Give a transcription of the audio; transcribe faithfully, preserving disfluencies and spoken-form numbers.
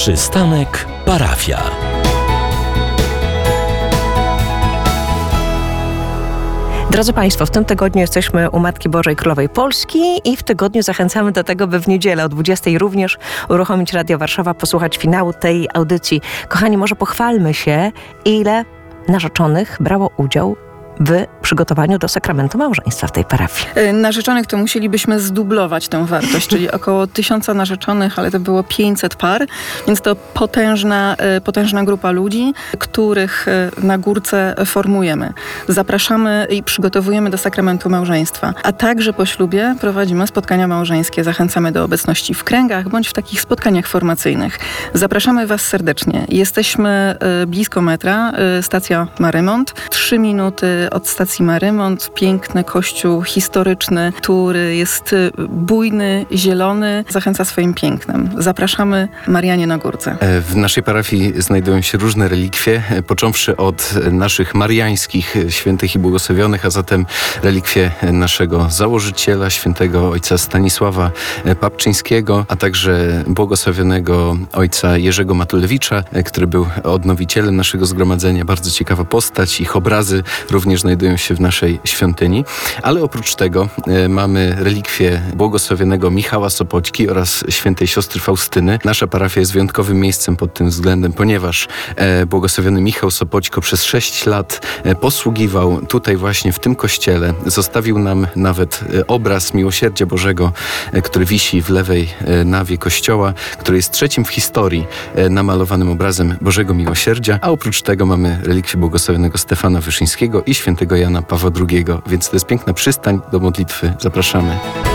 Przystanek Parafia. Drodzy Państwo, w tym tygodniu jesteśmy u Matki Bożej Królowej Polski i w tygodniu zachęcamy do tego, by w niedzielę o dwudziestej również uruchomić Radio Warszawa, posłuchać finału tej audycji. Kochani, może pochwalmy się, ile narzeczonych brało udział w przygotowaniu do sakramentu małżeństwa w tej parafii. Narzeczonych to musielibyśmy zdublować tę wartość, czyli około tysiąca narzeczonych, ale to było pięćset par, więc to potężna, potężna grupa ludzi, których na górce formujemy. Zapraszamy i przygotowujemy do sakramentu małżeństwa, a także po ślubie prowadzimy spotkania małżeńskie. Zachęcamy do obecności w kręgach bądź w takich spotkaniach formacyjnych. Zapraszamy Was serdecznie. Jesteśmy blisko metra, stacja Marymont, trzy minuty od stacji Marymont, piękny kościół historyczny, który jest bujny, zielony, zachęca swoim pięknem. Zapraszamy, Marianie na Górce. W naszej parafii znajdują się różne relikwie, począwszy od naszych mariańskich świętych i błogosławionych, a zatem relikwie naszego założyciela, świętego ojca Stanisława Papczyńskiego, a także błogosławionego ojca Jerzego Matulewicza, który był odnowicielem naszego zgromadzenia. Bardzo ciekawa postać. Ich obrazy również znajdują się w naszej świątyni, ale oprócz tego e, mamy relikwie błogosławionego Michała Sopoćki oraz świętej siostry Faustyny. Nasza parafia jest wyjątkowym miejscem pod tym względem, ponieważ e, błogosławiony Michał Sopoćko przez sześć lat e, posługiwał tutaj właśnie w tym kościele. Zostawił nam nawet e, obraz Miłosierdzia Bożego, e, który wisi w lewej e, nawie kościoła, który jest trzecim w historii e, namalowanym obrazem Bożego Miłosierdzia, a oprócz tego mamy relikwię błogosławionego Stefana Wyszyńskiego i świętego Jana Pawła drugiego, więc to jest piękna przystań do modlitwy. Zapraszamy.